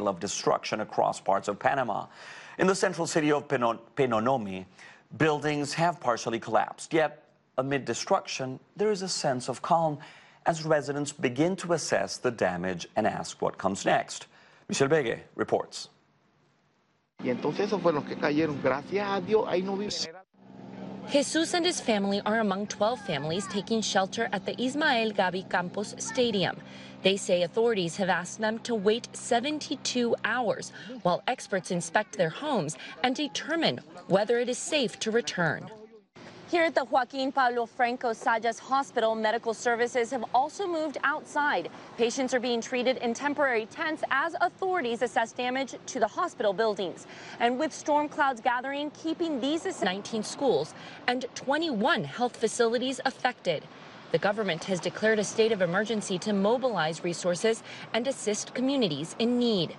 trail of destruction across parts of Panama. In the central city of Penonomé, buildings have partially collapsed. Yet, amid destruction, there is a sense of calm as residents begin to assess the damage and ask what comes next. Michelle Begue reports. Jesus and his family are among 12 families taking shelter at the Ismael Gavi Campos Stadium. They say authorities have asked them to wait 72 hours while experts inspect their homes and determine whether it is safe to return. Here at the Joaquin Pablo Franco Sajas Hospital, medical services have also moved outside. Patients are being treated in temporary tents as authorities assess damage to the hospital buildings. And with storm clouds gathering, keeping these 19 schools and 21 health facilities affected. The government has declared a state of emergency to mobilize resources and assist communities in need.